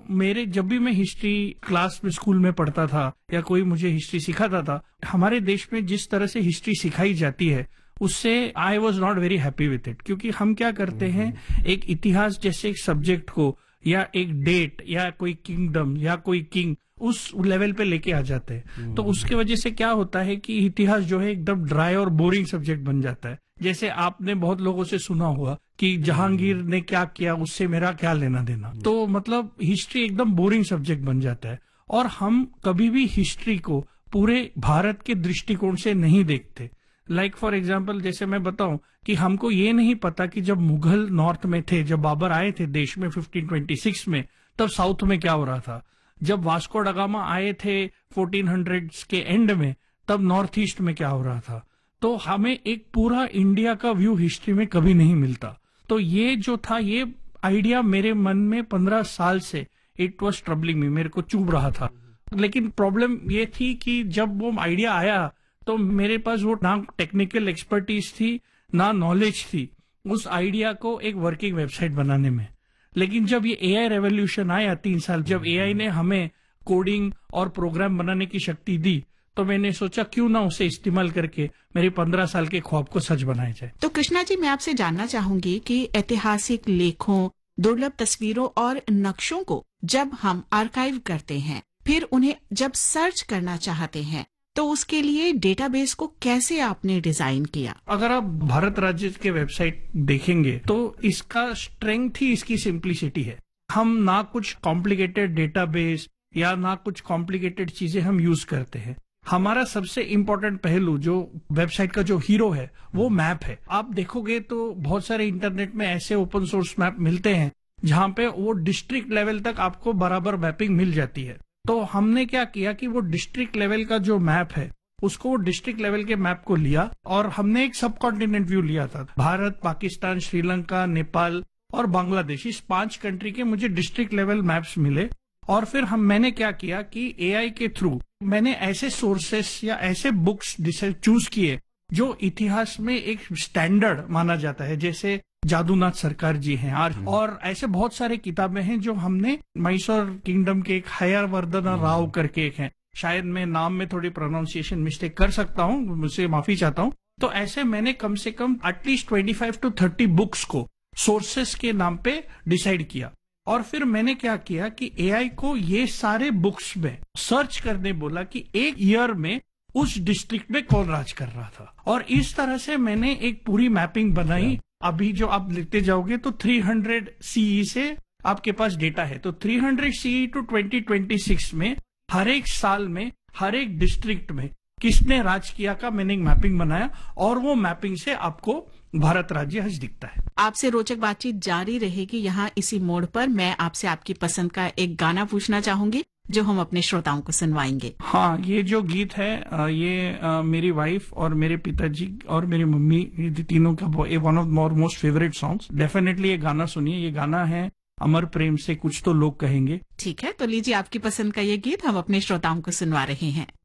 मेरे जब भी मैं हिस्ट्री क्लास में स्कूल में पढ़ता था या कोई मुझे हिस्ट्री सिखाता था, हमारे देश में जिस तरह से हिस्ट्री सिखाई जाती है उससे I was not very happy with it. क्योंकि हम क्या करते हैं, एक इतिहास जैसे एक सब्जेक्ट को या एक डेट या कोई किंगडम या कोई किंग उस लेवल पे लेके आ जाते हैं। तो उसके वजह से क्या होता है कि इतिहास जो है एकदम ड्राई और बोरिंग सब्जेक्ट बन जाता है। जैसे आपने बहुत लोगों से सुना हुआ कि जहांगीर ने क्या किया, उससे मेरा क्या लेना देना। तो मतलब हिस्ट्री एकदम बोरिंग सब्जेक्ट बन जाता है और हम कभी भी हिस्ट्री को पूरे भारत के दृष्टिकोण से नहीं देखते। लाइक फॉर एग्जाम्पल, जैसे मैं बताऊं कि हमको ये नहीं पता कि जब मुगल नॉर्थ में थे, जब बाबर आए थे देश में 1526 में, तब साउथ में क्या हो रहा था। जब वास्को ड गामा आए थे 1400s के एंड में, तब नॉर्थ ईस्ट में क्या हो रहा था। तो हमें एक पूरा इंडिया का व्यू हिस्ट्री में कभी नहीं मिलता। तो ये जो था, ये आइडिया मेरे मन में 15 साल से इट वॉज ट्रबलिंग मी, मेरे को चुभ रहा था। लेकिन प्रॉब्लम ये थी कि जब वो आइडिया आया तो मेरे पास वो ना टेक्निकल एक्सपर्टीज थी ना नॉलेज थी उस आइडिया को एक वर्किंग वेबसाइट बनाने में। लेकिन जब ये एआई रेवोल्यूशन आया 3 साल, जब एआई ने हमें कोडिंग और प्रोग्राम बनाने की शक्ति दी, तो मैंने सोचा क्यों ना उसे इस्तेमाल करके मेरे 15 साल के ख्वाब को सच बनाया जाए। तो कृष्णा जी, मैं आपसे जानना चाहूंगी कि ऐतिहासिक लेखों, दुर्लभ तस्वीरों और नक्शों को जब हम आर्काइव करते हैं, फिर उन्हें जब सर्च करना चाहते हैं, तो उसके लिए डेटाबेस को कैसे आपने डिजाइन किया? अगर आप भारत राज्य के वेबसाइट देखेंगे तो इसका स्ट्रेंथ ही इसकी सिंप्लिसिटी है। हम ना कुछ कॉम्प्लिकेटेड डेटाबेस या ना कुछ कॉम्प्लिकेटेड चीजें हम यूज करते हैं। हमारा सबसे इम्पोर्टेंट पहलू जो वेबसाइट का जो हीरो है वो मैप है। आप देखोगे तो बहुत सारे इंटरनेट में ऐसे ओपन सोर्स मैप मिलते हैं जहां पे वो डिस्ट्रिक्ट लेवल तक आपको बराबर मैपिंग मिल जाती है। तो हमने क्या किया कि वो डिस्ट्रिक्ट लेवल का जो मैप है उसको डिस्ट्रिक्ट लेवल के मैप को लिया और हमने एक सब कॉन्टिनेंट व्यू लिया था। भारत, पाकिस्तान, श्रीलंका, नेपाल और बांग्लादेश, इस 5 कंट्री के मुझे डिस्ट्रिक्ट लेवल मैप्स मिले। और फिर मैंने क्या किया कि एआई के थ्रू मैंने ऐसे सोर्सेस या ऐसे बुक्स चूज किए जो इतिहास में एक स्टैंडर्ड माना जाता है, जैसे जादूनाथ सरकार जी हैं और ऐसे बहुत सारे किताबें हैं जो हमने मैसूर किंगडम के एक हयवर्धन राव करके एक हैं, शायद मैं नाम में थोड़ी प्रोनाउंसिएशन मिस्टेक कर सकता हूँ, मुझसे माफी चाहता हूँ। तो ऐसे मैंने कम से कम एटलीस्ट 25 to 30 बुक्स को सोर्सेस के नाम पे डिसाइड किया। और फिर मैंने क्या किया कि एआई को ये सारे बुक्स में सर्च करने बोला कि एक ईयर में उस डिस्ट्रिक्ट में कौन राज कर रहा था। और इस तरह से मैंने एक पूरी मैपिंग बनाई। अभी जो आप लिखते जाओगे तो 300 CE से आपके पास डेटा है, तो 300 CE to 2026 में हर एक साल में हर एक डिस्ट्रिक्ट में किसने राज किया का मैंने एक मैपिंग बनाया और वो मैपिंग से आपको भारत राज्य आज दिखता है। आपसे रोचक बातचीत जारी रहेगी। यहाँ इसी मोड़ पर मैं आपसे आपकी पसंद का एक गाना पूछना चाहूंगी जो हम अपने श्रोताओं को सुनवाएंगे। हाँ, ये जो गीत है ये मेरी वाइफ और मेरे पिताजी और मेरी मम्मी, ये तीनों का one of most favourite songs. Definitely ये गाना सुनिए। ये गाना है अमर प्रेम से कुछ तो लोग कहेंगे। ठीक है, तो लीजिए आपकी पसंद का ये गीत हम अपने श्रोताओं को सुनवा रहे हैं।